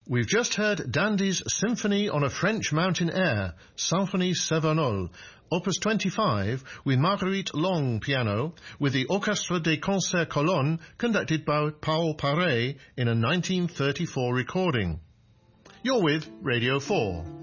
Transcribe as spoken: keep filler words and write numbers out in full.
We've just heard Dandy's Symphony on a French Mountain Air, Symphonie Cévenol, Opus twenty-five, with Marguerite Long piano, with the Orchestre des Concerts Cologne, conducted by Paul Paré in a nineteen thirty-four recording. You're with Radio four.